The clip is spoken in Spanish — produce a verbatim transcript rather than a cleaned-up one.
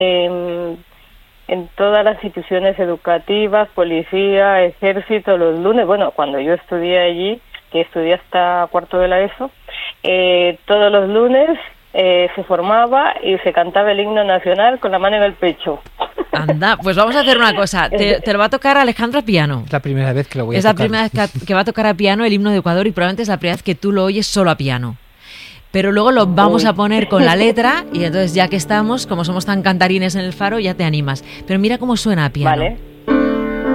en, en todas las instituciones educativas, policía, ejército, los lunes, bueno, cuando yo estudié allí, que estudié hasta cuarto de la ESO, eh, todos los lunes eh, se formaba y se cantaba el himno nacional con la mano en el pecho. Anda, pues vamos a hacer una cosa. Te, te lo va a tocar Alejandro a piano. Es la primera vez que lo voy a Es tocar. la primera vez que, que va a tocar a piano el himno de Ecuador y probablemente es la primera vez que tú lo oyes solo a piano. Pero luego lo vamos a poner con la letra y entonces ya que estamos, como somos tan cantarines en el Faro, ya te animas. Pero mira cómo suena a piano. Vale.